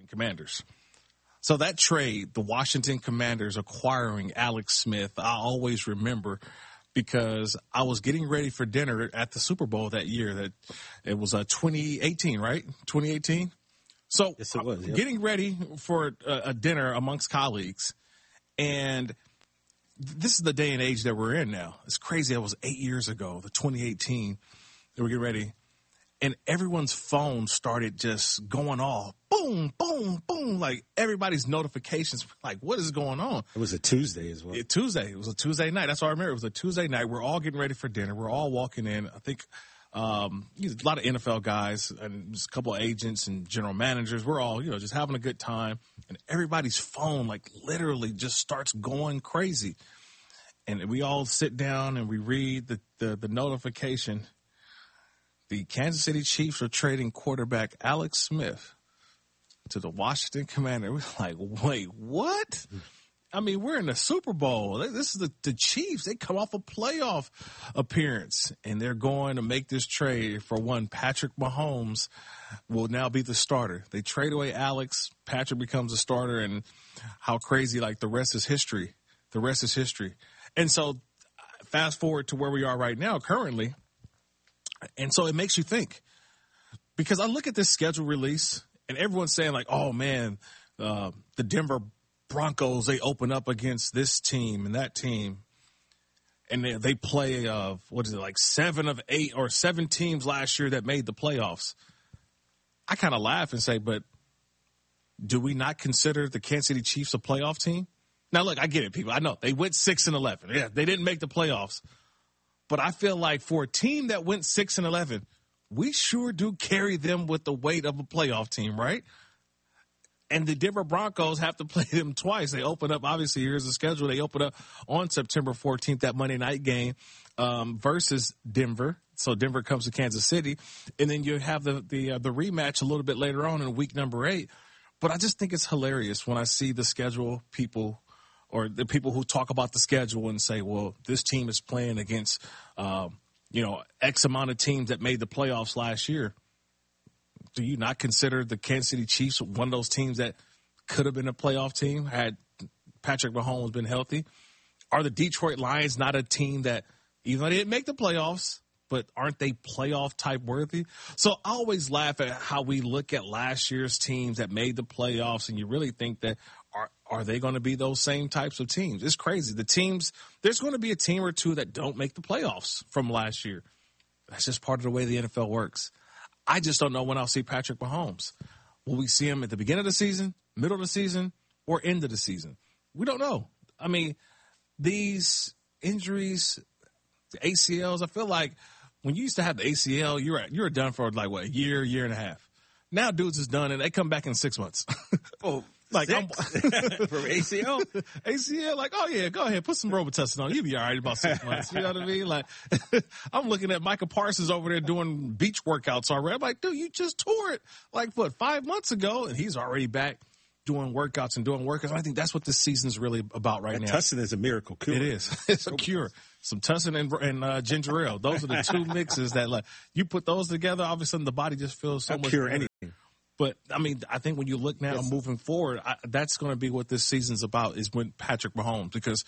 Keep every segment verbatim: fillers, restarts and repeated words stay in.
Washington Commanders. So that trade, the Washington Commanders acquiring Alex Smith, I always remember because I was getting ready for dinner at the Super Bowl that year. That it was uh, twenty eighteen, right? twenty eighteen. So yes, it was, yep. Getting ready for a, a dinner amongst colleagues, and this is the day and age that we're in now. It's crazy. It was eight years ago, the twenty eighteen, that we get ready. And everyone's phone started just going off. Boom, boom, boom. Like everybody's notifications. Like, what is going on? It was a Tuesday as well. It, Tuesday. It was a Tuesday night. That's all I remember. It was a Tuesday night. We're all getting ready for dinner. We're all walking in. I think um, a lot of N F L guys and just a couple of agents and general managers. We're all, you know, just having a good time. And everybody's phone, like, literally just starts going crazy. And we all sit down and we read the, the, the notification. The Kansas City Chiefs are trading quarterback Alex Smith to the Washington Commanders. We're like, wait, what? I mean, we're in the Super Bowl. This is the, the Chiefs. They come off a playoff appearance, and they're going to make this trade for one. Patrick Mahomes will now be the starter. They trade away Alex. Patrick becomes a starter, and how crazy, like, the rest is history. The rest is history. And so fast forward to where we are right now currently. And so it makes you think, because I look at this schedule release and everyone's saying like, oh man, uh, the Denver Broncos, they open up against this team and that team. And they, they play, uh, what is it, like seven of eight or seven teams last year that made the playoffs. I kind of laugh and say, but do we not consider the Kansas City Chiefs a playoff team? Now, look, I get it, people. I know they went six and eleven. Yeah, they didn't make the playoffs. But I feel like for a team that went six and eleven, we sure do carry them with the weight of a playoff team, right? And the Denver Broncos have to play them twice. They open up, obviously, here's the schedule. They open up on September fourteenth, that Monday night game um, versus Denver. So Denver comes to Kansas City. And then you have the the, uh, the rematch a little bit later on in week number eight. But I just think it's hilarious when I see the schedule people or the people who talk about the schedule and say, well, this team is playing against, um, you know, X amount of teams that made the playoffs last year. Do you not consider the Kansas City Chiefs one of those teams that could have been a playoff team had Patrick Mahomes been healthy? Are the Detroit Lions not a team that, even though they didn't make the playoffs, but aren't they playoff type worthy? So I always laugh at how we look at last year's teams that made the playoffs, and you really think that, are are they going to be those same types of teams? It's crazy. The teams, there's going to be a team or two that don't make the playoffs from last year. That's just part of the way the N F L works. I just don't know when I'll see Patrick Mahomes. Will we see him at the beginning of the season, middle of the season, or end of the season? We don't know. I mean, these injuries, the A C Ls, I feel like when you used to have the A C L, you're you're done for like, what, a year, year and a half. Now dudes is done, and they come back in six months. Oh, like I'm, from A C L? A C L, like, oh, yeah, go ahead, put some Robitussin on. You'll be all right in about six months. You know what I mean? Like, I'm looking at Micah Parsons over there doing beach workouts already. I'm like, dude, you just tore it, like, what, five months ago? And he's already back doing workouts and doing workouts. I think that's what this season's really about right and now. Tussin is a miracle cure. It is. It's a cure. Some Tussin and, and uh, ginger ale. Those are the two mixes that, like, you put those together, all of a sudden the body just feels so I'll much cure better. anything. But, I mean, I think when you look now yes. moving forward, I, that's going to be what this season's about, is when Patrick Mahomes, because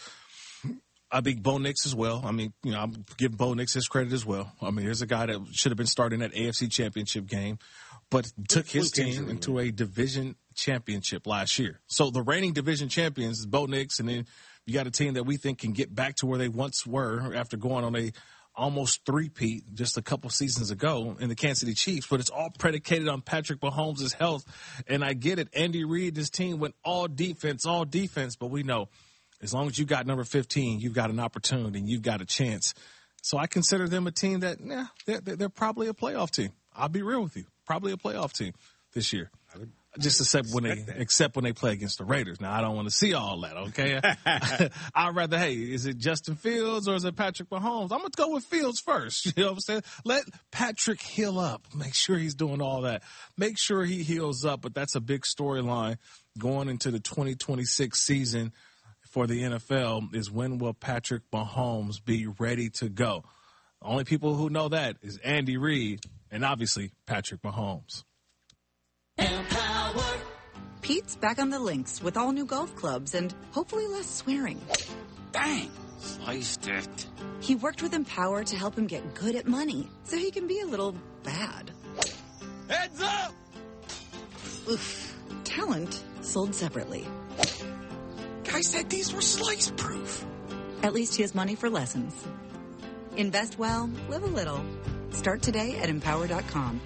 I think Bo Nix as well. I mean, you know, I'm giving Bo Nix his credit as well. I mean, here's a guy that should have been starting that A F C championship game, but took his team into a division championship last year. So the reigning division champions is Bo Nix, and then you got a team that we think can get back to where they once were after going on a almost three-peat just a couple seasons ago in the Kansas City Chiefs, but it's all predicated on Patrick Mahomes' health. And I get it. Andy Reid, this team went all defense, all defense, but we know as long as you got number fifteen, you've got an opportunity and you've got a chance. So I consider them a team that, yeah, they're, they're probably a playoff team. I'll be real with you. Probably a playoff team this year. Just except when they that. except when they play against the Raiders. Now, I don't want to see all that, okay? I'd rather, hey, is it Justin Fields or is it Patrick Mahomes? I'm going to go with Fields first. You know what I'm saying? Let Patrick heal up. Make sure he's doing all that. Make sure he heals up. But that's a big storyline going into the twenty twenty-six season for the N F L, is when will Patrick Mahomes be ready to go? The only people who know that is Andy Reid and obviously Patrick Mahomes. Empower Pete's back on the links with all new golf clubs and hopefully less swearing. Dang, sliced it. He worked with Empower to help him get good at money so he can be a little bad. Heads up! Oof. Talent sold separately. Guy said these were slice proof. At least he has money for lessons. Invest well, live a little. Start today at empower dot com.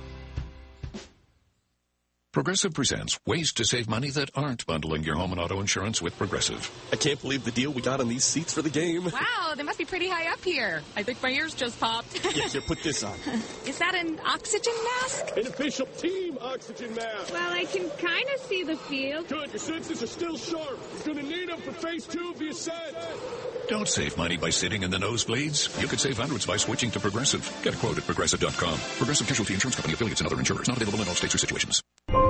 Progressive presents ways to save money that aren't bundling your home and auto insurance with Progressive. I can't believe the deal we got on these seats for the game. Wow, they must be pretty high up here. I think my ears just popped. Yeah, here, put this on. Is that an oxygen mask? An official team oxygen mask. Well, I can kind of see the field. Good, your senses are still sharp. You're going to need them for phase two of the ascent. Don't save money by sitting in the nosebleeds. You could save hundreds by switching to Progressive. Get a quote at progressive dot com. Progressive Casualty Insurance Company, affiliates, and other insurers. Not available in all states or situations.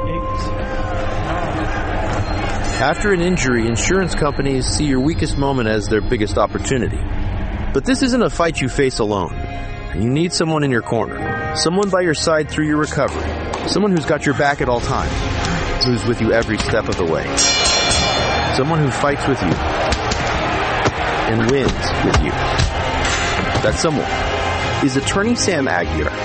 After an injury, insurance companies see your weakest moment as their biggest opportunity. But this isn't a fight you face alone. You need someone in your corner. Someone by your side through your recovery. Someone who's got your back at all times. Who's with you every step of the way. Someone who fights with you and wins with you. That someone is Attorney Sam Aguirre.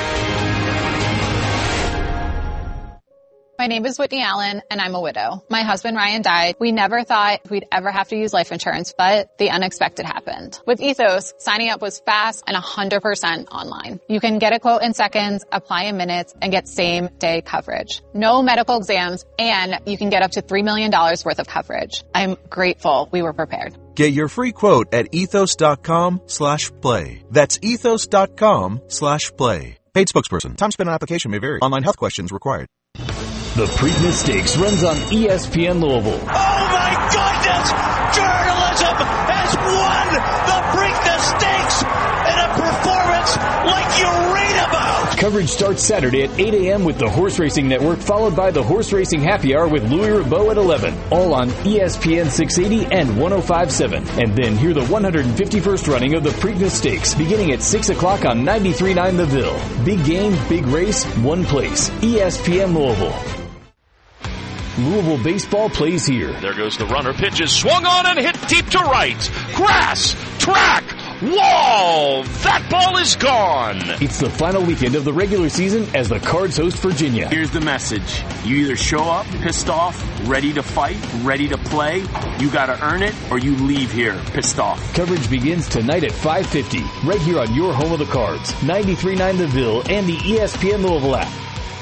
My name is Whitney Allen, and I'm a widow. My husband, Ryan, died. We never thought we'd ever have to use life insurance, but the unexpected happened. With Ethos, signing up was fast and one hundred percent online. You can get a quote in seconds, apply in minutes, and get same-day coverage. No medical exams, and you can get up to three million dollars worth of coverage. I'm grateful we were prepared. Get your free quote at ethos.com slash play. That's ethos.com slash play. Paid spokesperson. Time spent on application may vary. Online health questions required. The Preakness Stakes runs on E S P N Louisville. Oh my goodness! Journalism has won the Preakness Stakes in a performance like you read about! Coverage starts Saturday at eight a.m. with the Horse Racing Network, followed by the Horse Racing Happy Hour with Louis Rabot at eleven. All on E S P N six eighty and one oh five point seven. And then hear the one hundred fifty-first running of the Preakness Stakes, beginning at six o'clock on ninety-three point nine The Ville. Big game, big race, one place. E S P N Louisville. Louisville baseball plays here. There goes the runner. Pitches swung on and hit deep to right. Grass, track, wall. That ball is gone. It's the final weekend of the regular season as the Cards host Virginia. Here's the message. You either show up pissed off, ready to fight, ready to play. You got to earn it, or you leave here pissed off. Coverage begins tonight at five fifty, right here on your home of the Cards, ninety-three point nine The Ville and the E S P N Louisville app.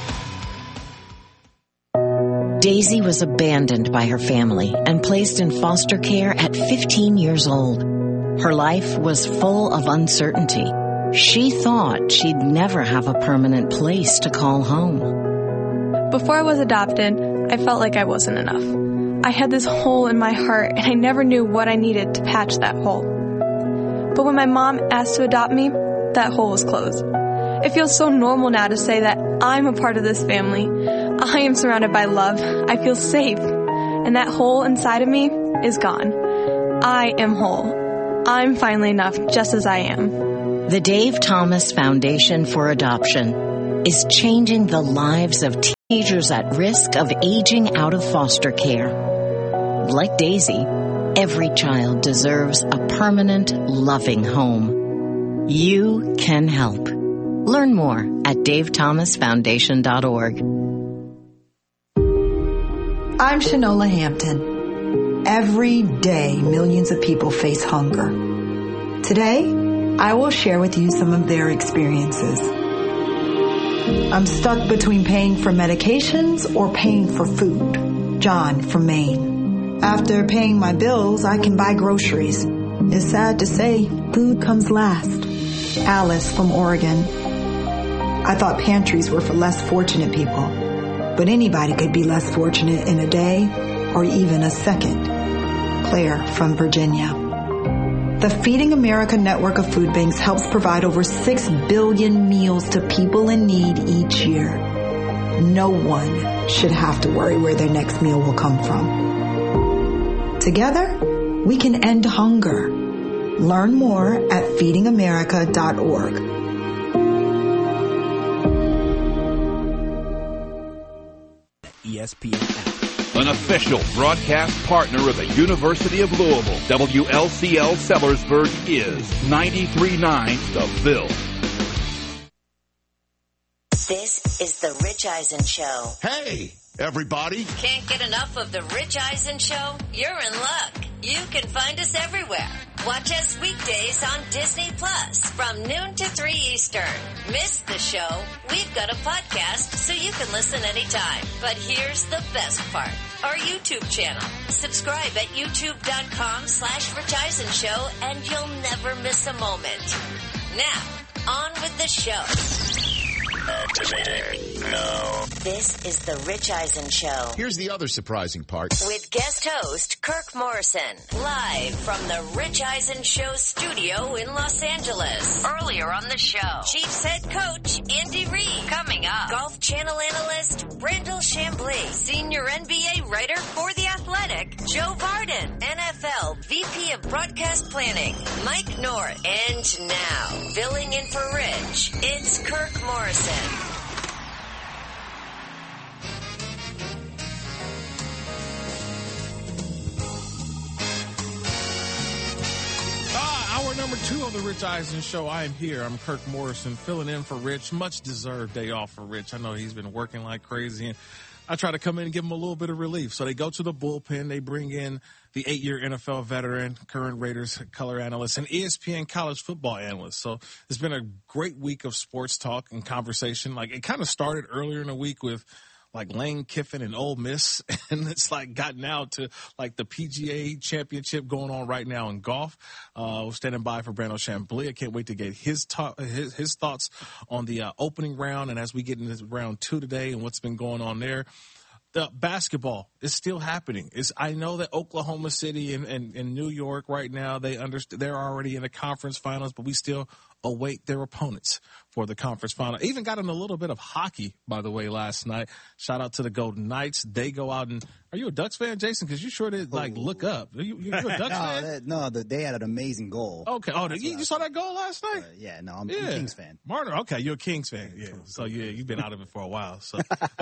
Daisy was abandoned by her family and placed in foster care at fifteen years old. Her life was full of uncertainty. She thought she'd never have a permanent place to call home. Before I was adopted, I felt like I wasn't enough. I had this hole in my heart, and I never knew what I needed to patch that hole. But when my mom asked to adopt me, that hole was closed. It feels so normal now to say that I'm a part of this family. I am surrounded by love. I feel safe. And that hole inside of me is gone. I am whole. I'm finally enough just as I am. The Dave Thomas Foundation for Adoption is changing the lives of teenagers at risk of aging out of foster care. Like Daisy, every child deserves a permanent, loving home. You can help. Learn more at dave thomas foundation dot org. I'm Shanola Hampton. Every day, millions of people face hunger. Today, I will share with you some of their experiences. I'm stuck between paying for medications or paying for food. John from Maine. After paying my bills, I can buy groceries. It's sad to say, food comes last. Alice from Oregon. I thought pantries were for less fortunate people, but anybody could be less fortunate in a day or even a second. Claire from Virginia. The Feeding America network of food banks helps provide over six billion meals to people in need each year. No one should have to worry where their next meal will come from. Together, we can end hunger. Learn more at feeding america dot org. E S P N app. an official broadcast partner of the University of Louisville. W L C L Sellersburg is ninety-three point nine The Ville. This is the Rich Eisen Show. Hey, everybody. Can't get enough of the Rich Eisen Show? You're in luck. You can find us everywhere. Watch us weekdays on Disney Plus from noon to three Eastern. Miss the show? We've got a podcast so you can listen anytime. But here's the best part. Our YouTube channel. Subscribe at youtube.com slash Rich Eisen Show and you'll never miss a moment. Now, on with the show. Activating now. This is the Rich Eisen Show. Here's the other surprising part. With guest host Kirk Morrison. Live from the Rich Eisen Show studio in Los Angeles. Earlier on the show, Chiefs head coach Andy Reid. Coming up, Golf Channel analyst Brandel Chamblee. Senior N B A writer for The Athletic, Joe Varden. N F L V P of Broadcast Planning, Mike North. And now, filling in for Rich, it's Kirk Morrison. Ah, hour number two of the Rich Eisen Show. I am here. I'm Kirk Morrison, filling in for Rich. Much deserved day off for Rich. I know he's been working like crazy, and I try to come in and give him a little bit of relief. So they go to the bullpen. They bring in the eight-year N F L veteran, current Raiders color analyst, and E S P N college football analyst. So it's been a great week of sports talk and conversation. Like, it kind of started earlier in the week with like Lane Kiffin and Ole Miss, and it's like gotten out to like the P G A championship going on right now in golf. Uh, we're standing by for Brandel Chamblee. I can't wait to get his, ta- his, his thoughts on the uh, opening round, and as we get into round two today and what's been going on there. The basketball is still happening. It's, I know that Oklahoma City and, and, and New York right now, they understand, they're already in the conference finals, but we still await their opponents for the conference final. Even got in a little bit of hockey, by the way, last night. Shout out to the Golden Knights. They go out and – are you a Ducks fan, Jason? Because you sure did, like, look up. Are you, you're a Ducks no, fan? That, no, the, they had an amazing goal. Okay. Oh, the, you, you saw that goal last night? Uh, yeah, no, I'm, yeah. I'm a Kings fan. Martin, okay, you're a Kings fan. Yeah. So, yeah, you've been out of it for a while. So,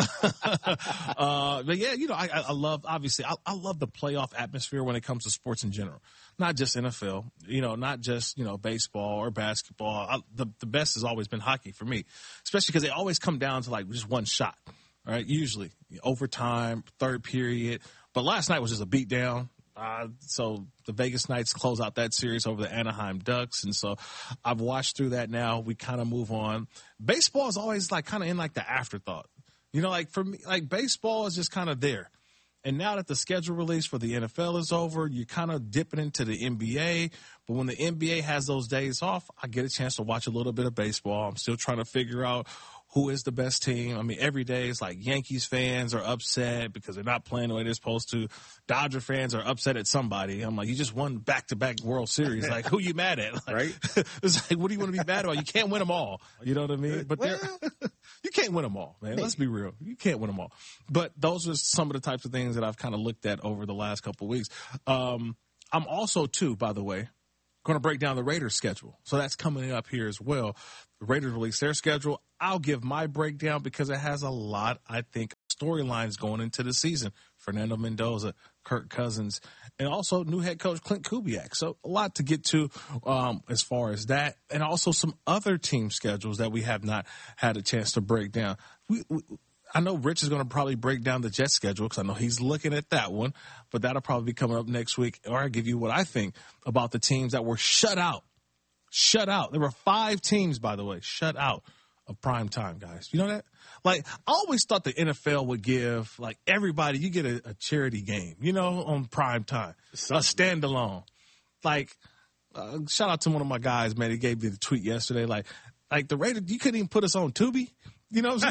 uh, but, yeah, you know, I, I love – obviously, I, I love the playoff atmosphere when it comes to sports in general. Not just N F L, you know, not just, you know, baseball or basketball. I, the, the best has always been hockey for me, especially because they always come down to like just one shot, all right? Usually overtime, third period. But last night was just a beatdown. Uh, so the Vegas Knights close out that series over the Anaheim Ducks. And so I've watched through that now. We kind of move on. Baseball is always like kind of in like the afterthought. You know, like for me, like baseball is just kind of there. And now that the schedule release for the N F L is over, you're kind of dipping into the N B A. But when the N B A has those days off, I get a chance to watch a little bit of baseball. I'm still trying to figure out who is the best team. I mean, every day it's like Yankees fans are upset because they're not playing the way they're supposed to. Dodger fans are upset at somebody. I'm like, you just won back-to-back World Series. Like, who you mad at? Like, right? It's like, what do you want to be mad about? You can't win them all. You know what I mean? But well, you can't win them all, man. Let's be real. You can't win them all. But those are some of the types of things that I've kind of looked at over the last couple of weeks. Um, I'm also, too, by the way, going to break down the Raiders schedule. So that's coming up here as well. The Raiders release their schedule. I'll give my breakdown because it has a lot, I think, storylines going into the season. Fernando Mendoza, Kirk Cousins, and also new head coach Clint Kubiak. So a lot to get to um, as far as that, and also some other team schedules that we have not had a chance to break down. We, we I know Rich is going to probably break down the Jets schedule because I know he's looking at that one, but that'll probably be coming up next week. Or I'll give you what I think about the teams that were shut out. Shut out. There were five teams, by the way, shut out of prime time, guys. You know that? Like, I always thought the N F L would give, like, everybody, you get a, a charity game, you know, on prime time, a standalone. Like, uh, shout out to one of my guys, man. He gave me the tweet yesterday. Like, like the Raiders, you couldn't even put us on Tubi. You know what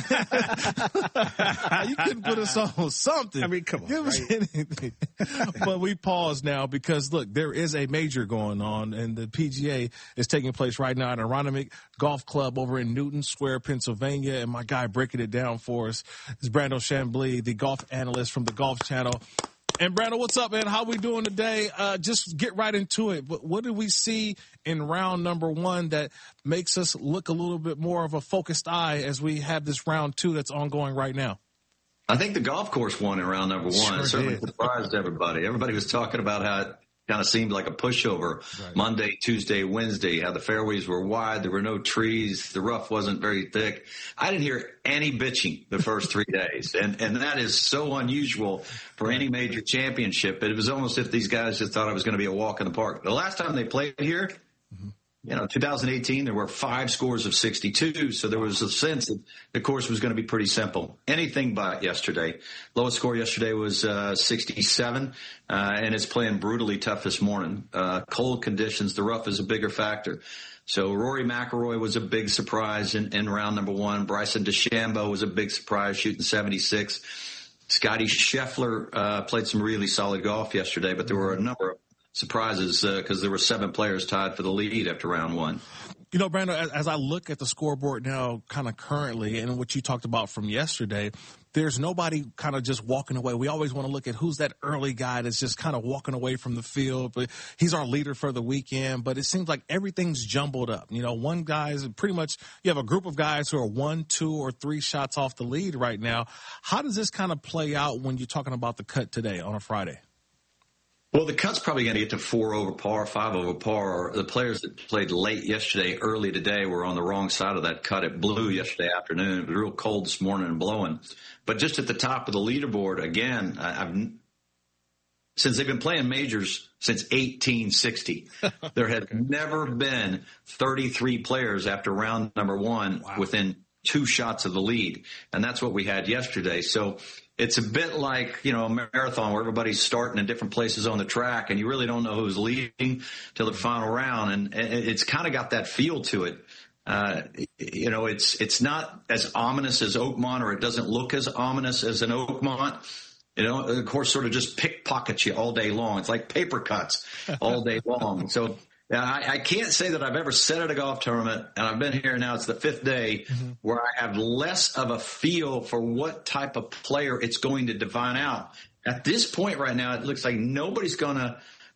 I'm saying? You couldn't put us on something. I mean, come on. Give us Right? anything. But we pause now because, look, there is a major going on, and the P G A is taking place right now at Aronimink Golf Club over in Newton Square, Pennsylvania. And my guy breaking it down for us is Brandel Chamblee, the golf analyst from the Golf Channel. And Brandel, what's up, man? How we doing today? Uh, just get right into it. What, what did we see in round number one that makes us look a little bit more of a focused eye as we have this round two that's ongoing right now? I think the golf course won in round number one. Sure it certainly did. surprised everybody. Everybody was talking about how it kind of seemed like a pushover. Right. Monday, Tuesday, Wednesday, how the fairways were wide. There were no trees. The rough wasn't very thick. I didn't hear any bitching the first three days. And, and that is so unusual for any major championship. It was almost if these guys just thought it was going to be a walk in the park. The last time they played here, mm-hmm. you know, two thousand eighteen, there were five scores of sixty-two. So there was a sense that the course was going to be pretty simple. Anything but yesterday. Lowest score yesterday was uh, sixty-seven, uh, and it's playing brutally tough this morning. Uh, cold conditions, the rough is a bigger factor. So Rory McIlroy was a big surprise in, in round number one. Bryson DeChambeau was a big surprise, shooting seventy-six. Scotty Scheffler uh, played some really solid golf yesterday, but there were a number of surprises because uh, there were seven players tied for the lead after round one. You know, Brando, as, as I look at the scoreboard now kind of currently and what you talked about from yesterday, there's nobody kind of just walking away. We always want to look at who's that early guy that's just kind of walking away from the field. But he's our leader for the weekend. But it seems like everything's jumbled up. You know, one guy's pretty much – you have a group of guys who are one, two, or three shots off the lead right now. How does this kind of play out when you're talking about the cut today on a Friday? Well, the cut's probably going to get to four over par, five over par. The players that played late yesterday, early today, were on the wrong side of that cut. It blew yesterday afternoon. It was real cold this morning and blowing. But just at the top of the leaderboard, again, I've since they've been playing majors since eighteen sixty, there has never been thirty-three players after round number one wow. within two shots of the lead. And that's what we had yesterday. So it's a bit like, you know, a marathon where everybody's starting in different places on the track and you really don't know who's leading till the final round. And it's kind of got that feel to it. Uh, you know, it's, it's not as ominous as Oakmont, or it doesn't look as ominous as an Oakmont. You know, of course, sort of just pickpockets you all day long. It's like paper cuts all day long. So yeah, I, I can't say that I've ever sat at a golf tournament, and I've been here now, it's the fifth day, mm-hmm. where I have less of a feel for what type of player it's going to divine out. At this point right now, it looks like nobody's going to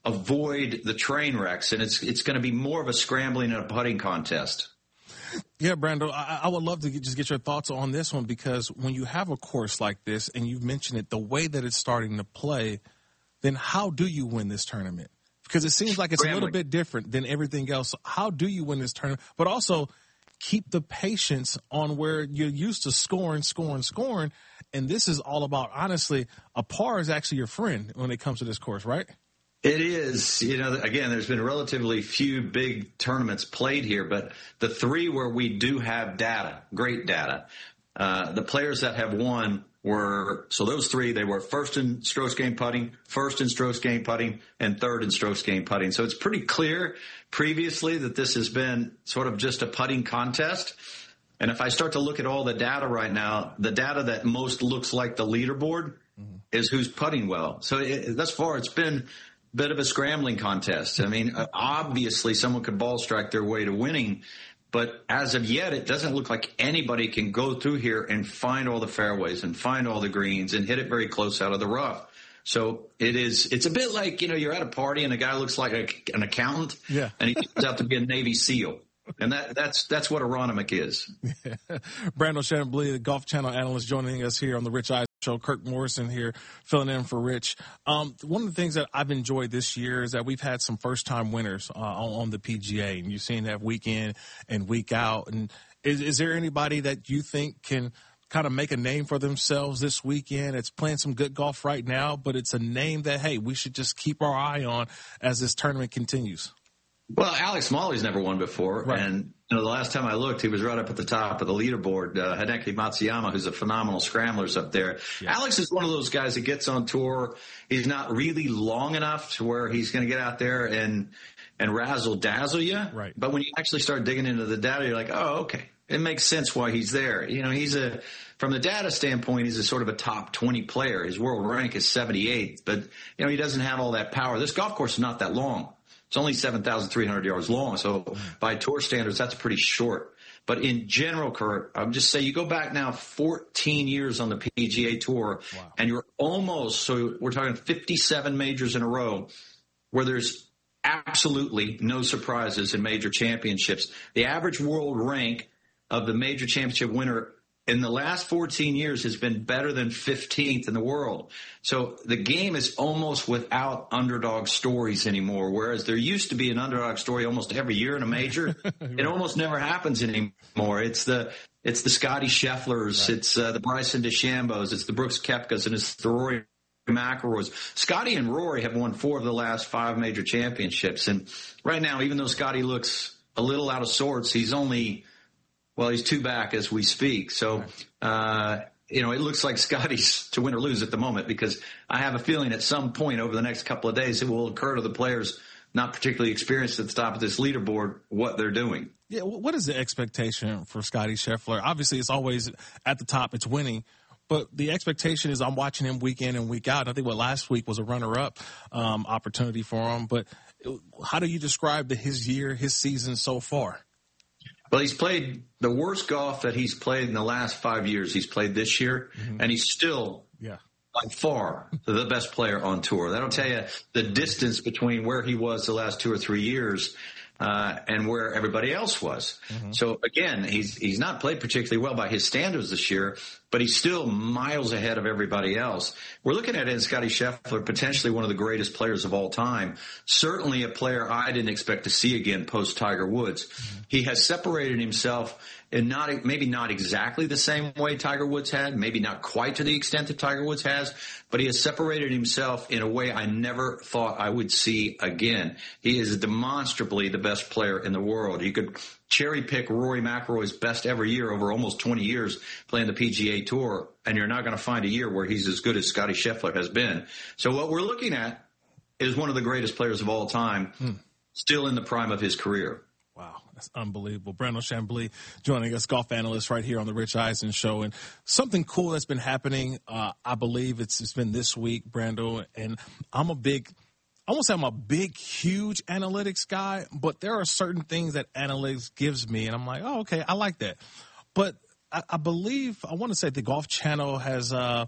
avoid the train wrecks, and it's it's going to be more of a scrambling and a putting contest. Yeah, Brando, I, I would love to get, just get your thoughts on this one, because when you have a course like this, and you've mentioned it, the way that it's starting to play, then how do you win this tournament? Because it seems like it's a little bit different than everything else. How do you win this tournament? But also keep the patience on where you're used to scoring, scoring, scoring. And this is all about, honestly, a par is actually your friend when it comes to this course, right? It is. You know, again, there's been relatively few big tournaments played here, but the three where we do have data, great data, uh, the players that have won were, so those three, they were first in strokes gained putting, first in strokes gained putting, and third in strokes gained putting. So it's pretty clear previously that this has been sort of just a putting contest. And if I start to look at all the data right now, the data that most looks like the leaderboard mm-hmm. is who's putting well. So it, thus far, it's been a bit of a scrambling contest. I mean, obviously someone could ball strike their way to winning, but as of yet, it doesn't look like anybody can go through here and find all the fairways and find all the greens and hit it very close out of the rough. So it is, it's a bit like, you know, you're at a party and a guy looks like a, an accountant yeah. and he turns out to be a Navy SEAL. And that, that's, that's what Aronimink is. Yeah. Brando Chambly, the Golf Channel analyst, joining us here on the Rich Eisen Show. Kirk Morrison here filling in for Rich. Um, one of the things that I've enjoyed this year is that we've had some first time winners uh, on, on the P G A, and you've seen that week in and week out. And is, is there anybody that you think can kind of make a name for themselves this weekend? It's playing some good golf right now, but it's a name that, hey, we should just keep our eye on as this tournament continues. Well, Alex Smalley's never won before, right. and you know, the last time I looked, he was right up at the top of the leaderboard. Uh, Hideki Matsuyama, who's a phenomenal scrambler, is up there. Yeah. Alex is one of those guys that gets on tour. He's not really long enough to where he's going to get out there and and razzle dazzle you. Right. But when you actually start digging into the data, you're like, oh, okay, it makes sense why he's there. You know, he's a from the data standpoint, he's a sort of a top twenty player. His world rank is seventy-eighth, but you know, he doesn't have all that power. This golf course is not that long. It's only seven thousand three hundred yards long, so by tour standards, that's pretty short. But in general, Kurt, I would just say you go back now fourteen years on the P G A Tour, wow. and you're almost, so we're talking fifty-seven majors in a row, where there's absolutely no surprises in major championships. The average world rank of the major championship winner in the last fourteen years has been better than fifteenth in the world. So the game is almost without underdog stories anymore, whereas there used to be an underdog story almost every year in a major. It almost never happens anymore. It's the it's the Scotty Schefflers, right. it's uh, the Bryson DeChambos, it's the Brooks Koepkas, and it's the Rory McIlroys. Scotty and Rory have won four of the last five major championships. And right now, even though Scotty looks a little out of sorts, he's only – well, he's two back as we speak. So, uh, you know, it looks like Scotty's to win or lose at the moment, because I have a feeling at some point over the next couple of days it will occur to the players not particularly experienced at the top of this leaderboard what they're doing. Yeah, what is the expectation for Scotty Scheffler? Obviously, it's always at the top, it's winning. But the expectation is I'm watching him week in and week out. I think what last week was a runner-up um, opportunity for him. But how do you describe the, his year, his season so far? Well, he's played the worst golf that he's played in the last five years. He's played this year, mm-hmm. and he's still yeah. by far the best player on tour. That'll tell you the distance between where he was the last two or three years uh, and where everybody else was. Mm-hmm. So, again, he's he's not played particularly well by his standards this year, but he's still miles ahead of everybody else. We're looking at it as Scotty Scheffler, potentially one of the greatest players of all time, certainly a player I didn't expect to see again post-Tiger Woods. Mm-hmm. He has separated himself in not maybe not exactly the same way Tiger Woods had, maybe not quite to the extent that Tiger Woods has, but he has separated himself in a way I never thought I would see again. He is demonstrably the best player in the world. You could cherry pick Rory McIlroy's best ever year over almost twenty years playing the P G A Tour, and you're not going to find a year where he's as good as Scotty Scheffler has been. So what we're looking at is one of the greatest players of all time, hmm. still in the prime of his career. Wow, that's unbelievable. Brandel Chamblee joining us, golf analyst right here on the Rich Eisen Show. And something cool that's been happening, uh, I believe it's, it's been this week, Brandel, and I'm a big – I won't say I'm a big, huge analytics guy, but there are certain things that analytics gives me, and I'm like, oh, okay, I like that. But I, I believe, I want to say the Golf Channel has uh,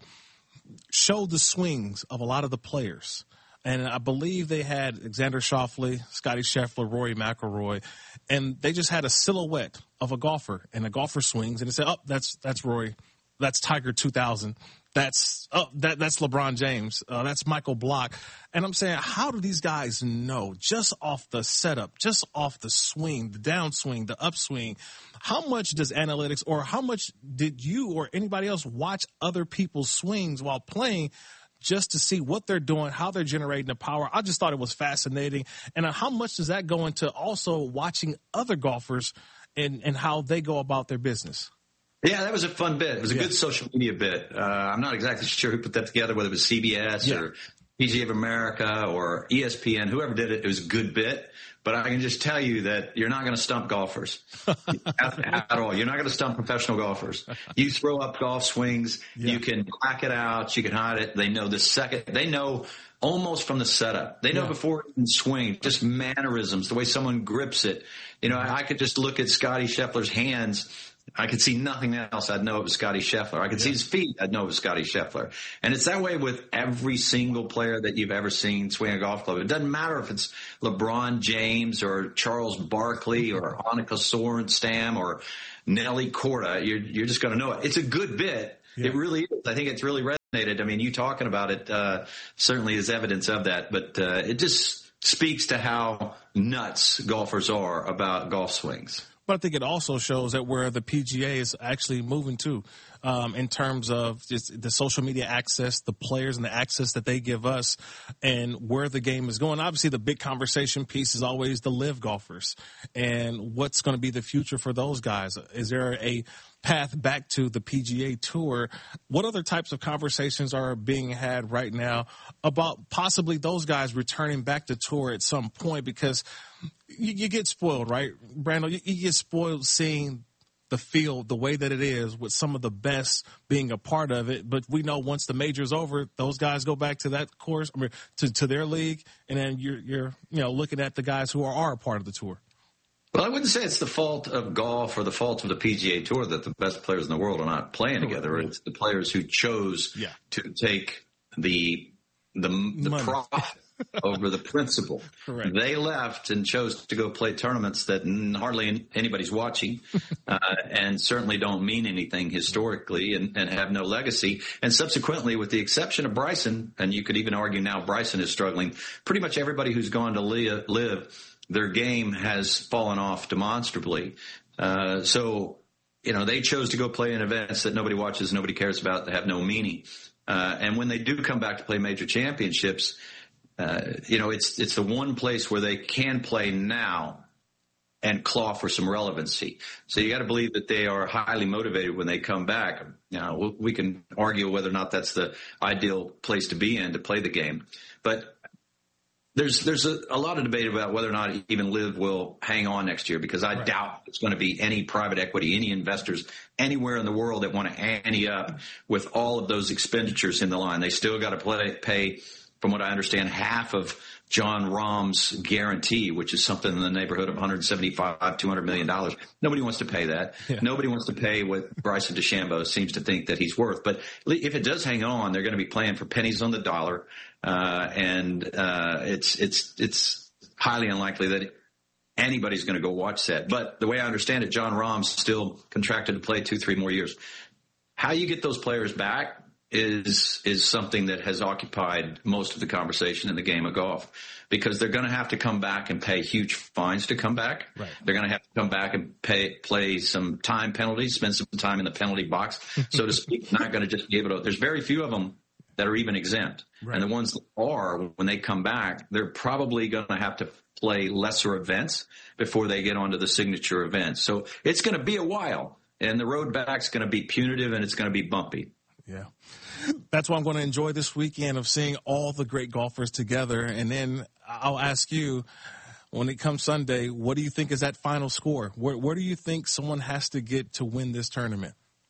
showed the swings of a lot of the players. And I believe they had Xander Schauffele, Scotty Scheffler, Rory McIlroy, and they just had a silhouette of a golfer, and the golfer swings, and they said, oh, that's that's Rory, that's Tiger two thousand, that's oh, that that's LeBron James, uh, that's Michael Block. And I'm saying, how do these guys know just off the setup, just off the swing, the downswing, the upswing? How much does analytics, or how much did you or anybody else watch other people's swings while playing, just to see what they're doing, how they're generating the power? I just thought it was fascinating. And how much does that go into also watching other golfers and, and how they go about their business? Yeah, that was a fun bit. It was a yeah. good social media bit. Uh, I'm not exactly sure who put that together, whether it was C B S yeah. or P G A of America or E S P N, whoever did it. It was a good bit. But I can just tell you that you're not going to stump golfers at, at all. You're not going to stump professional golfers. You throw up golf swings. Yeah. You can black it out. You can hide it. They know the second. They know almost from the setup. They know yeah. before it can swing, just mannerisms, the way someone grips it. You know, I, I could just look at Scotty Scheffler's hands. I could see nothing else. I'd know it was Scotty Scheffler. I could yeah. see his feet. I'd know it was Scotty Scheffler. And it's that way with every single player that you've ever seen swing a golf club. It doesn't matter if it's LeBron James or Charles Barkley or Annika Sorenstam or Nelly Korda. You're, you're just going to know it. It's a good bit. Yeah. It really is. I think it's really resonated. I mean, you talking about it uh, certainly is evidence of that. But uh, it just speaks to how nuts golfers are about golf swings. But I think it also shows that where the P G A is actually moving to um, in terms of just the social media access, the players and the access that they give us, and where the game is going. Obviously, the big conversation piece is always the live golfers and what's going to be the future for those guys. Is there a path back to the P G A Tour? What other types of conversations are being had right now about possibly those guys returning back to tour at some point? Because you, you get spoiled, right, Brandel? You, you get spoiled seeing the field the way that it is, with some of the best being a part of it. But we know once the major's over, those guys go back to that course, I mean, to, to their league, and then you're, you're you know looking at the guys who are, are a part of the tour. Well, I wouldn't say it's the fault of golf or the fault of the P G A Tour that the best players in the world are not playing together. It's the players who chose yeah. to take the the, the profit over the principle. Correct. They left and chose to go play tournaments that hardly anybody's watching, uh, and certainly don't mean anything historically and, and have no legacy. And subsequently, with the exception of Bryson, and you could even argue now Bryson is struggling, pretty much everybody who's gone to live, live their game has fallen off demonstrably. Uh, so, you know, they chose to go play in events that nobody watches, nobody cares about, that have no meaning. Uh, and when they do come back to play major championships, uh, you know, it's, it's the one place where they can play now and claw for some relevancy. So you got to believe that they are highly motivated when they come back. You know, we can argue whether or not that's the ideal place to be in to play the game, but There's there's a, a lot of debate about whether or not even Liv will hang on next year, because I right. doubt it's going to be any private equity, any investors anywhere in the world that want to ante up with all of those expenditures in the line. They still got to play, pay, from what I understand, half of John Rahm's guarantee, which is something in the neighborhood of one hundred seventy-five, two hundred million dollars. Nobody wants to pay that. Yeah. Nobody wants to pay what Bryson DeChambeau seems to think that he's worth. But if it does hang on, they're going to be playing for pennies on the dollar. Uh, and, uh, it's, it's, it's highly unlikely that anybody's going to go watch that. But the way I understand it, John Rahm's still contracted to play two, three more years. How you get those players back is, is something that has occupied most of the conversation in the game of golf, because they're going to have to come back and pay huge fines to come back. Right. They're going to have to come back and pay, play some time penalties, spend some time in the penalty box, so to speak. Not going to just be able to, there's very few of them that are even exempt. Right. And the ones that are, when they come back, they're probably going to have to play lesser events before they get onto the signature events. So it's going to be a while, and the road back's going to be punitive, and it's going to be bumpy. Yeah. That's why I'm going to enjoy this weekend of seeing all the great golfers together. And then I'll ask you, when it comes Sunday, what do you think is that final score? Where, where do you think someone has to get to win this tournament?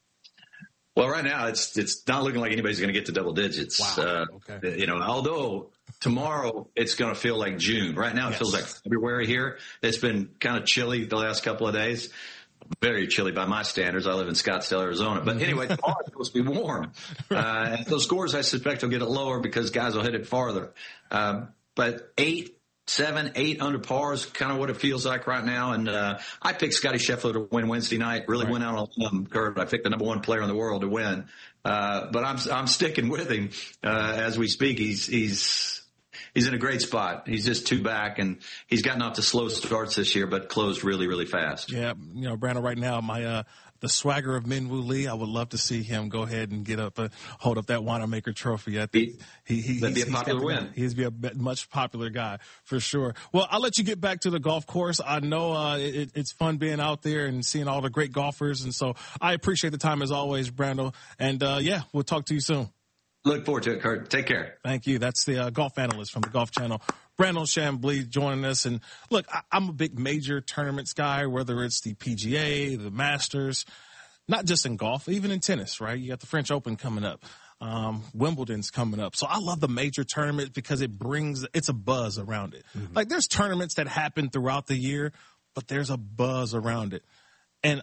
Well, right now it's it's not looking like anybody's going to get to double digits. Wow. Uh, okay. You know, although tomorrow it's going to feel like June. Right now it yes. feels like February here. It's been kind of chilly the last couple of days. Very chilly by my standards. I live in Scottsdale, Arizona. But anyway, tomorrow it's supposed to be warm. Uh, and those scores I suspect will get it lower because guys will hit it farther. Um, but eight. Seven, eight under par is kind of what it feels like right now. And, uh, I picked Scotty Scheffler to win Wednesday night. Really right. went out on a limb, Kurt. I picked the number one player in the world to win. Uh, but I'm, I'm sticking with him, uh, as we speak. He's, he's, he's in a great spot. He's just two back, and he's gotten off to slow starts this year, but closed really, really fast. Yeah. You know, Brandon, right now, my, uh, the swagger of Min Woo Lee, I would love to see him go ahead and get up and hold up that Wanamaker trophy. I think he, he, that'd he's, be a popular he's win. He's be a much popular guy for sure. Well, I'll let you get back to the golf course. I know, uh, it, it's fun being out there and seeing all the great golfers. And so I appreciate the time as always, Brando. And, uh, yeah, we'll talk to you soon. Look forward to it, Kurt. Take care. Thank you. That's the uh, golf analyst from the Golf Channel, Brandon Chambly, joining us. And look, I, I'm a big major tournaments guy, whether it's the P G A, the Masters, not just in golf, even in tennis, right? You got the French Open coming up. Um, Wimbledon's coming up. So I love the major tournament because it brings, it's a buzz around it. Mm-hmm. Like there's tournaments that happen throughout the year, but there's a buzz around it. And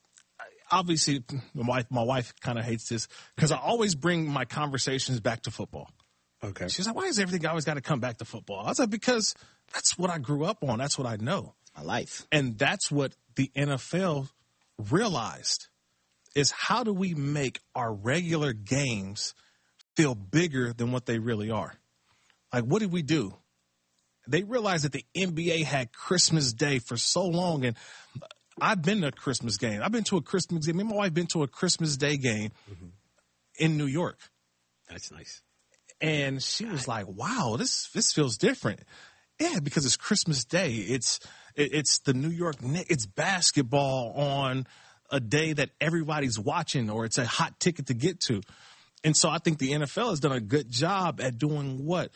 obviously my wife, my wife kind of hates this because I always bring my conversations back to football. Okay. She's like, why is everything always got to come back to football? I was like, because that's what I grew up on. That's what I know. My life. And that's what the N F L realized. Is how do we make our regular games feel bigger than what they really are? Like, what did we do? They realized that the N B A had Christmas Day for so long, and I've been to a Christmas game. I've been to a Christmas game. Me and my wife been to a Christmas Day game mm-hmm. in New York. That's nice. And she was like, wow, this this feels different. Yeah, because it's Christmas Day. It's it, it's the New York Knicks. It's basketball on a day that everybody's watching, or it's a hot ticket to get to. And so I think the N F L has done a good job at doing what?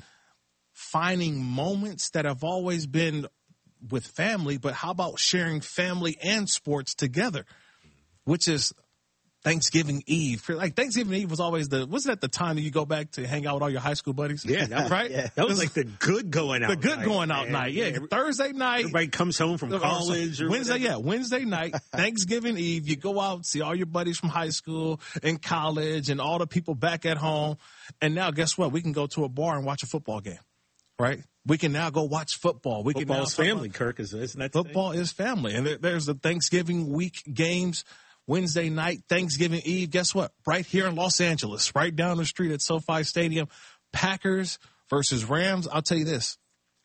Finding moments that have always been with family, but how about sharing family and sports together, which is Thanksgiving Eve. Like Thanksgiving Eve was always the, wasn't that the time that you go back to hang out with all your high school buddies? Yeah. That, right? Yeah. That was like the good going out The good night, going out man. night. Yeah. yeah. Thursday night. Everybody comes home from college or Wednesday. whatever. Yeah. Wednesday night, Thanksgiving Eve, you go out, see all your buddies from high school and college and all the people back at home. And now guess what? We can go to a bar and watch a football game. right? We can now go watch football. We Football's can now family, Kirk. Is, isn't that Football is family. And there, there's the Thanksgiving week games, Wednesday night, Thanksgiving Eve. Guess what? Right here in Los Angeles, right down the street at SoFi Stadium, Packers versus Rams. I'll tell you this.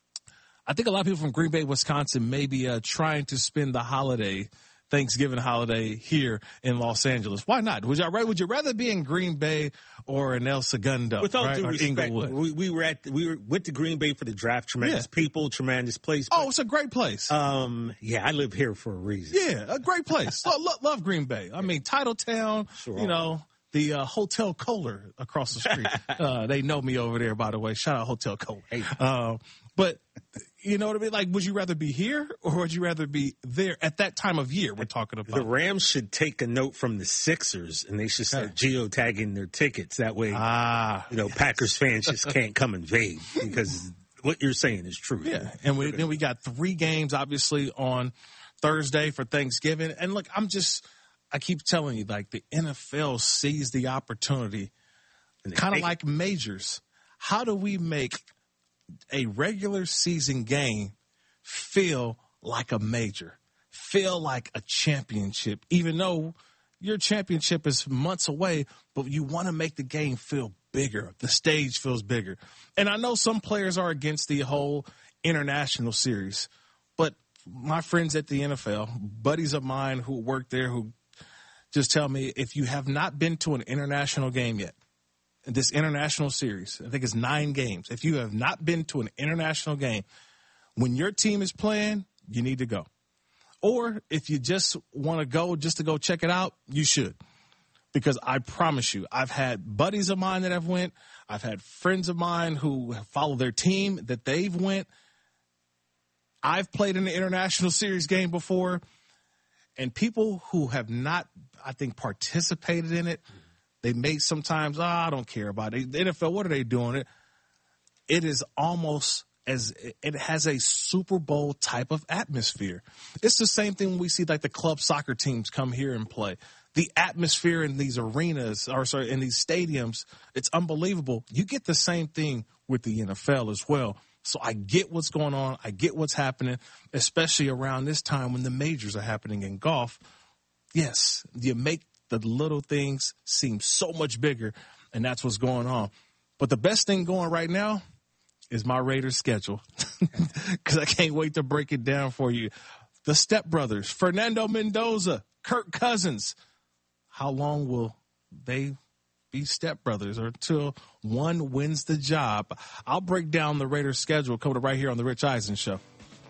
I think a lot of people from Green Bay, Wisconsin may be uh, trying to spend the holiday, Thanksgiving holiday here in Los Angeles. Why not? Would you, would you rather be in Green Bay or in El Segundo? With all right? due or respect, Inglewood? we, we were at we were, went to Green Bay for the draft. Tremendous Yeah. people, tremendous place. Oh, it's a great place. Um, yeah, I live here for a reason. Yeah, a great place. love, love, love Green Bay. I mean, Titletown, Sure. you know, the uh, Hotel Kohler across the street. uh, they know me over there, by the way. Shout out Hotel Kohler. Hey. Uh, but, you know what I mean? Like, would you rather be here or would you rather be there at that time of year we're talking about? The Rams should take a note from the Sixers, and they should start geotagging their tickets. That way, ah, you know, Packers fans just can't come invade because what you're saying is true. Yeah, and we, then we got three games, obviously, on Thursday for Thanksgiving. And, look, I'm just – I keep telling you, like, the N F L sees the opportunity, kind of like majors. How do we make a regular season game feel like a major, feel like a championship, even though your championship is months away, but you want to make the game feel bigger. The stage feels bigger. And I know some players are against the whole international series, but my friends at the N F L, buddies of mine who work there, who just tell me, if you have not been to an international game yet, this international series, I think it's nine games. If you have not been to an international game, when your team is playing, you need to go. Or if you just want to go just to go check it out, you should. Because I promise you, I've had buddies of mine that have went. I've had friends of mine who follow their team that they've went. I've played in an international series game before. And people who have not, I think, participated in it, they may sometimes, oh, I don't care about it. The N F L, what are they doing? It, it is almost as, it has a Super Bowl type of atmosphere. It's the same thing when we see like the club soccer teams come here and play. The atmosphere in these arenas, or sorry, in these stadiums, it's unbelievable. You get the same thing with the N F L as well. So I get what's going on. I get what's happening, especially around this time when the majors are happening in golf. Yes, you make the little things seem so much bigger, and that's what's going on. But the best thing going right now is my Raiders schedule, because I can't wait to break it down for you. The Step Brothers, Fernando Mendoza, Kirk Cousins. How long will they be stepbrothers, or until one wins the job? I'll break down the Raiders schedule coming right here on the Rich Eisen Show.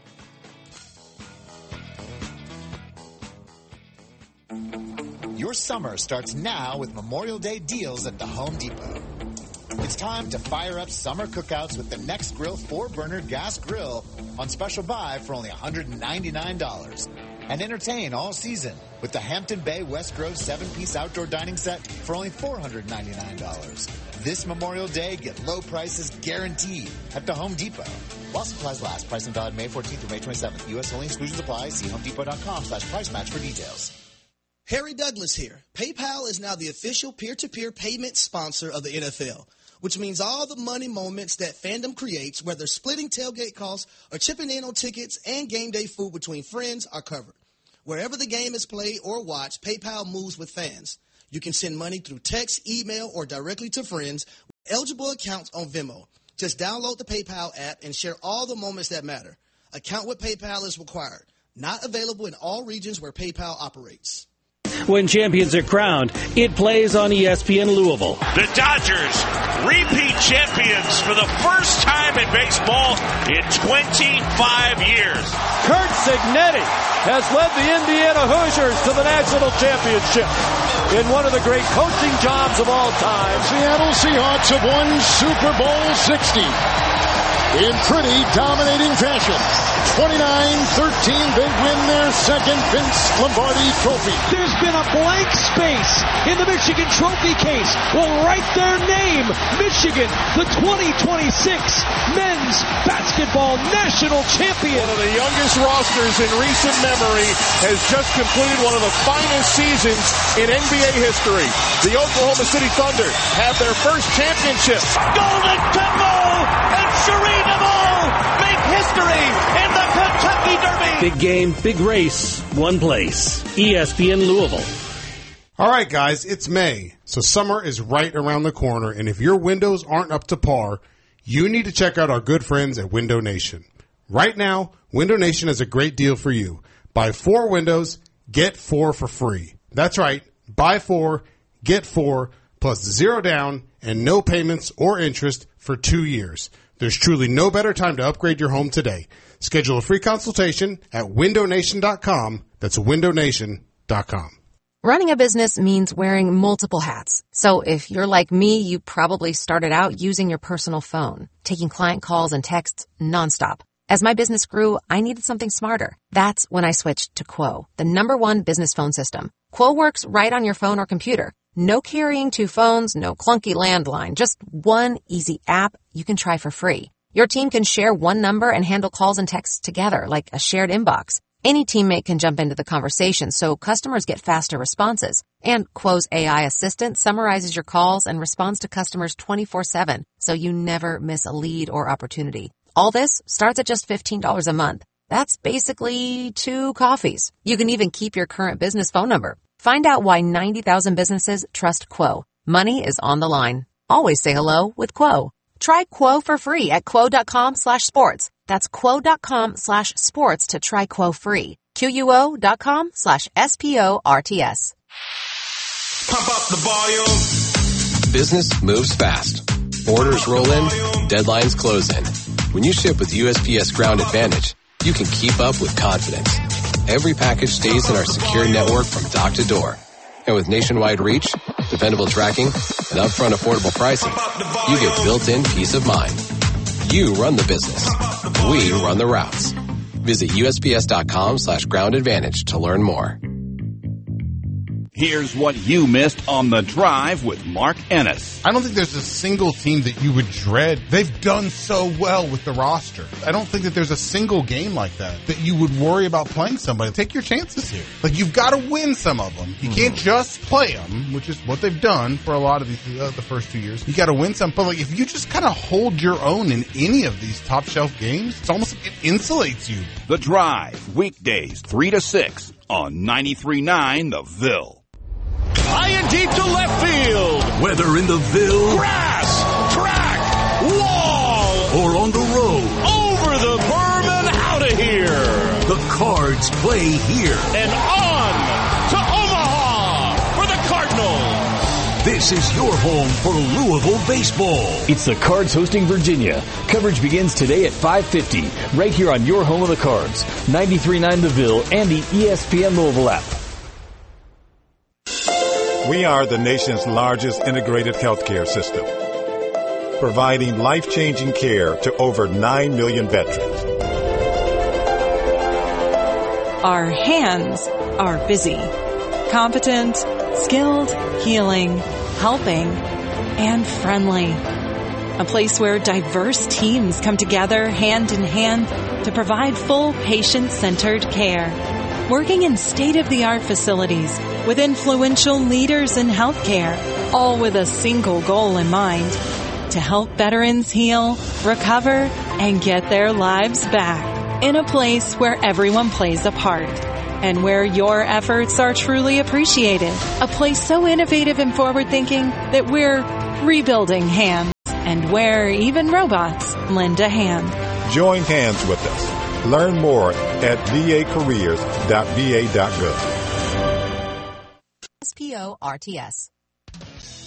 Your summer starts now with Memorial Day deals at the Home Depot. It's time to fire up summer cookouts with the Nextgrill four-burner gas grill on special buy for only one hundred ninety-nine dollars. And entertain all season with the Hampton Bay West Grove seven-piece outdoor dining set for only four hundred ninety-nine dollars. This Memorial Day, get low prices guaranteed at the Home Depot. While supplies last, pricing valid May fourteenth through May twenty-seventh. U S only, exclusions apply. See homedepot.com slash price match for details. Harry Douglas here. PayPal is now the official peer-to-peer payment sponsor of the N F L, which means all the money moments that fandom creates, whether splitting tailgate costs or chipping in on tickets and game day food between friends, are covered. Wherever the game is played or watched, PayPal moves with fans. You can send money through text, email, or directly to friends with eligible accounts on Venmo. Just download the PayPal app and share all the moments that matter. Account with PayPal is required. Not available in all regions where PayPal operates. When champions are crowned, it plays on E S P N Louisville. The Dodgers, repeat champions for the first time in baseball in twenty-five years. Curt Cignetti has led the Indiana Hoosiers to the national championship in one of the great coaching jobs of all time. Seattle Seahawks have won Super Bowl sixty in pretty dominating fashion. twenty-nine thirteen, they win their second Vince Lombardi trophy. There's been a blank space in the Michigan trophy case. We'll write their name, Michigan, the twenty twenty-six men's basketball national champion. One of the youngest rosters in recent memory has just completed one of the finest seasons in N B A history. The Oklahoma City Thunder have their first championship. Golden Temple and Cherie DeVoe make history in the Kentucky Derby. Big game, big race, one place. E S P N Louisville. All right, guys, it's May, so summer is right around the corner, and if your windows aren't up to par, you need to check out our good friends at Window Nation. Right now, Window Nation has a great deal for you. Buy four windows, get four for free. That's right, buy four, get four, plus zero down and no payments or interest for two years. There's truly no better time to upgrade your home today. Schedule a free consultation at window nation dot com. That's window nation dot com. Running a business means wearing multiple hats. So if you're like me, you probably started out using your personal phone, taking client calls and texts nonstop. As my business grew, I needed something smarter. That's when I switched to Quo, the number one business phone system. Quo works right on your phone or computer. No carrying two phones, no clunky landline, just one easy app you can try for free. Your team can share one number and handle calls and texts together like a shared inbox. Any teammate can jump into the conversation, so customers get faster responses. And Quo's A I assistant summarizes your calls and responds to customers twenty-four seven, so you never miss a lead or opportunity. All this starts at just fifteen dollars a month. That's basically two coffees. You can even keep your current business phone number. Find out why ninety thousand businesses trust Quo. Money is on the line. Always say hello with Quo. Try Quo for free at quo.com slash sports. That's quo.com slash sports to try Quo free. Q-U-O.com slash S-P-O-R-T-S. Pump up the volume. Business moves fast. Orders roll in, deadlines close in. When you ship with U S P S Ground Advantage, you can keep up with confidence. Every package stays in our secure network from dock to door. And with nationwide reach, dependable tracking, and upfront affordable pricing, you get built-in peace of mind. You run the business. We run the routes. Visit U S P S dot com slash ground advantage to learn more. Here's what you missed on The Drive with Mark Ennis. I don't think there's a single team that you would dread. They've done so well with the roster. I don't think that there's a single game like that that you would worry about playing somebody. Take your chances here. Like, you've got to win some of them. You can't just play them, which is what they've done for a lot of these, uh, the first two years. You got to win some. But like, if you just kind of hold your own in any of these top shelf games, it's almost like it insulates you. The Drive, weekdays three to six on ninety-three point nine The Ville. High and deep to left field. Whether in the Ville, grass, track, wall, or on the road, over the berm and out of here. The Cards play here. And on to Omaha for the Cardinals. This is your home for Louisville baseball. It's the Cards hosting Virginia. Coverage begins today at five fifty, right here on your home of the Cards, ninety-three point nine The Ville and the E S P N Louisville app. We are the nation's largest integrated healthcare system, providing life-changing care to over nine million veterans. Our hands are busy, competent, skilled, healing, helping, and friendly. A place where diverse teams come together hand in hand to provide full patient-centered care. Working in state-of-the-art facilities with influential leaders in healthcare, all with a single goal in mind, to help veterans heal, recover, and get their lives back in a place where everyone plays a part and where your efforts are truly appreciated. A place so innovative and forward-thinking that we're rebuilding hands and where even robots lend a hand. Join hands with us. Learn more at v a careers dot v a dot gov. S P O R T S.